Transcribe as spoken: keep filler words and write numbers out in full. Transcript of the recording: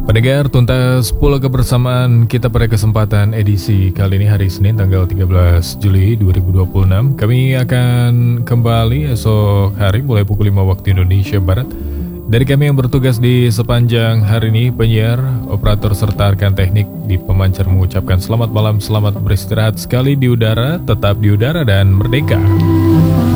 Pendengar tuntas pula kebersamaan kita pada kesempatan edisi kali ini hari Senin tanggal tiga belas Juli dua ribu dua puluh enam. Kami akan kembali esok hari mulai pukul lima waktu Indonesia Barat. Dari kami yang bertugas di sepanjang hari ini, penyiar, operator serta rekan teknik di pemancar mengucapkan selamat malam, selamat beristirahat sekali di udara, tetap di udara dan merdeka.